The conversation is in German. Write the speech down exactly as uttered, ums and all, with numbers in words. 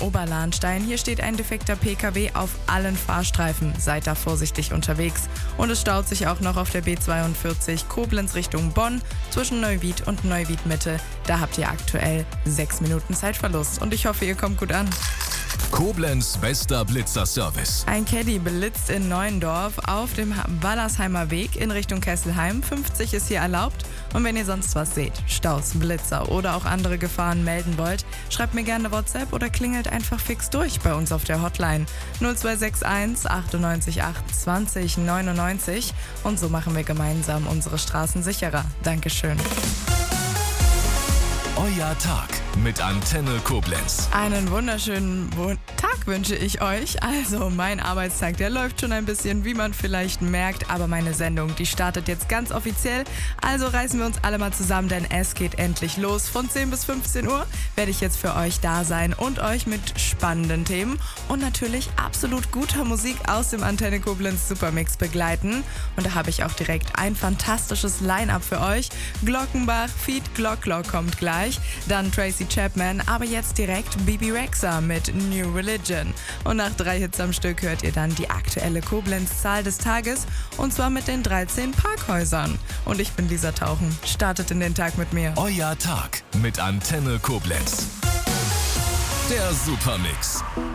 Oberlahnstein. Hier steht ein defekter P K W auf allen Fahrstreifen. Seid da vorsichtig unterwegs. Und es staut sich auch noch auf der B zweiundvierzig Koblenz Richtung Bonn zwischen Neuwied und Neuwied Mitte. Da habt ihr aktuell sechs Minuten Zeitverlust. Und ich hoffe, ihr kommt gut an. Koblenz bester Blitzerservice. Ein Caddy blitzt in Neuendorf auf dem Wallersheimer Weg in Richtung Kesselheim. fünfzig ist hier erlaubt. Und wenn ihr sonst was seht, Staus, Blitzer oder auch andere Gefahren melden wollt, schreibt mir gerne WhatsApp oder klingelt einfach fix durch bei uns auf der Hotline null zwei sechs eins achtundneunzig acht zwanzig neunundneunzig. Und so machen wir gemeinsam unsere Straßen sicherer. Dankeschön. Euer Tag mit Antenne Koblenz. Einen wunderschönen Wo- Tag wünsche ich euch. Also mein Arbeitstag, der läuft schon ein bisschen, wie man vielleicht merkt, aber meine Sendung, die startet jetzt ganz offiziell. Also reißen wir uns alle mal zusammen, denn es geht endlich los. Von zehn bis fünfzehn Uhr werde ich jetzt für euch da sein und euch mit spannenden Themen und natürlich absolut guter Musik aus dem Antenne Koblenz Supermix begleiten. Und da habe ich auch direkt ein fantastisches Line-Up für euch. Glockenbach, Feed Glock Glock kommt gleich, dann Tracy Chapman, aber jetzt direkt Bibi Rexha mit New Religion. Und nach drei Hits am Stück hört ihr dann die aktuelle Koblenz-Zahl des Tages und zwar mit den dreizehn Parkhäusern. Und ich bin Lisa Tauchen. Startet in den Tag mit mir. Euer Tag mit Antenne Koblenz. Der Supermix.